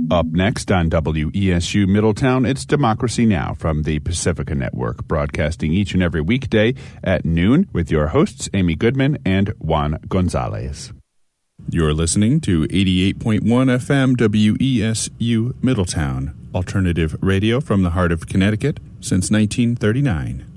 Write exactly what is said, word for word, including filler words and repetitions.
Up next on W E S U Middletown, it's Democracy Now! From the Pacifica Network, broadcasting each and every weekday at noon with your hosts Amy Goodman and Juan Gonzalez. You're listening to eighty-eight point one F M W E S U Middletown, alternative radio from the heart of Connecticut since nineteen thirty-nine.